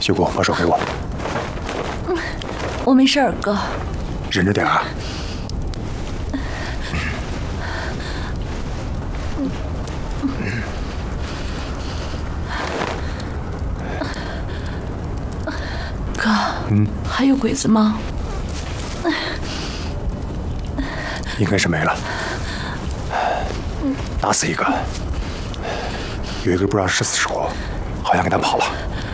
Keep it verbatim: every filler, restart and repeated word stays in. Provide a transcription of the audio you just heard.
雪姑，把手给我。 我没事儿，哥。 忍着点啊。 哥， 嗯， 还有鬼子吗？ 应该是没了。打死一个，有一个不知道是死是活，好像给他跑了。